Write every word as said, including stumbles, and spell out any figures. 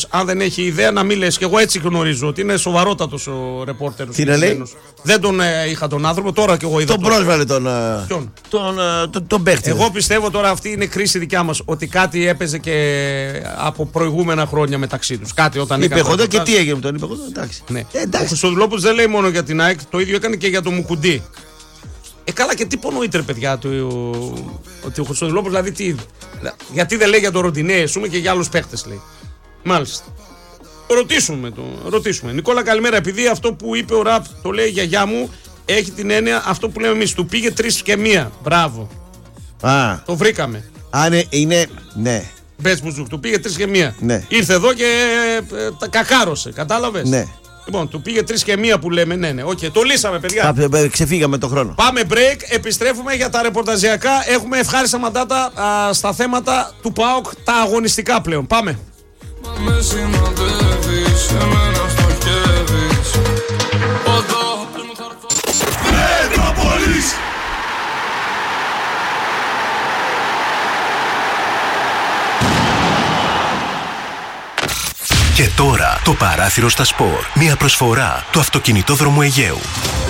αν δεν έχει ιδέα να μην λες, και εγώ έτσι γνωρίζω ότι είναι σοβαρότατος ο ρεπόρτερ. Τι να λέει? Δεν τον ε, είχα τον άνθρωπο, τώρα και εγώ είδα. Τον πρόσβαλε τον, Ποιον? τον, τον, τον παίχτη. Εγώ πιστεύω τώρα αυτή είναι κρίση δικιά μας, ότι κάτι έπαιζε και από προηγούμενα χρόνια μεταξύ τους. Κάτι όταν είπε Χοντά και τι έγινε με τον είπε Χοντά. Εντάξει. Ναι. Ε, εντάξει. Ο Χριστοδουλόπουλος δεν λέει μόνο για την ΑΕΚ, το ίδιο έκανε και για το Μουκουντή. Ε, καλά, και τι πονοείται, ρε παιδιά, του, ότι ο Χριστοδουλόπουλος, δηλαδή τι. Γιατί δεν λέει για τον Ροντινέ, πούμε, και για άλλους παίχτες, λέει. Μάλιστα. Ρωτήσουμε το. Ρωτήσουμε. Νικόλα, καλημέρα. Επειδή αυτό που είπε ο Ραπ το λέει η γιαγιά μου, έχει την έννοια αυτό που λέμε εμείς. Του πήγε τρεις και μία. Μπράβο. Α. Το βρήκαμε. Α, ναι, είναι. Ναι. Μπες Μπουζούκ, του πήγε τρεις και μία. Ναι. Ήρθε εδώ και ε, τα κακάρωσε. Κατάλαβες. Ναι. Λοιπόν, του πήγε τρεις και μία που λέμε. Ναι, ναι. Okay, το λύσαμε, παιδιά. Α, ξεφύγαμε τον χρόνο. Πάμε break. Επιστρέφουμε για τα ρεπορταζιακά. Έχουμε ευχάριστα μαντάτα α, στα θέματα του ΠΑΟΚ, τα αγωνιστικά πλέον. Πάμε. Με συνοδεύεις, εμένα στοχεύεις. Οδό, Μετρόπολης. Και τώρα το παράθυρο στα σπορ. Μια προσφορά του Αυτοκινητόδρομου Αιγαίου.